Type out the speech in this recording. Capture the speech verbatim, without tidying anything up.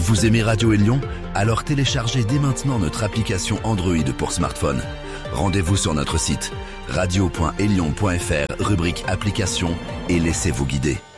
Vous aimez Radio Élion? Alors téléchargez dès maintenant notre application Android pour smartphone. Rendez-vous sur notre site radio point élion point f r, rubrique application, et laissez-vous guider.